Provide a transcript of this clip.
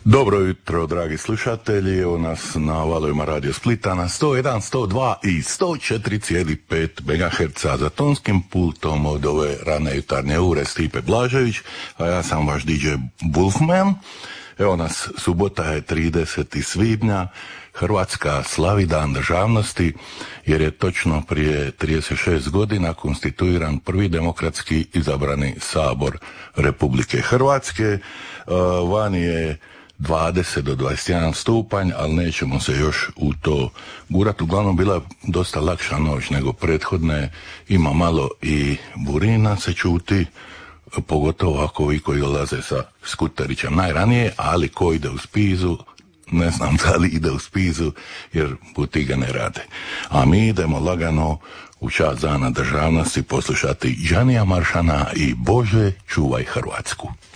Dobro jutro, dragi slušatelji, evo nas na valovima Radio Splita na 101, 102 i 104,5 MHz za tonskim pultom od ove rane jutarnje ure Stipe Blažević, a ja sam vaš DJ Wolfman. Evo nas, subota je 30. svibnja, Hrvatska slavi Dan državnosti, jer je točno prije 36 godina konstituiran prvi demokratski izabrani sabor Republike Hrvatske. Vani je 20 do 21 stupanj, ali nećemo se još u to gurati. Uglavnom bila je dosta lakša noć nego prethodne, ima malo i burina se čuti, pogotovo ako vi koji dolaze sa skuterićem najranije, ali ko ide u Spizu, ne znam da li ide u Spizu, jer butige ne rade. A mi idemo lagano u čast Dana državnosti poslušati Džanija Maršana i Bože čuvaj Hrvatsku.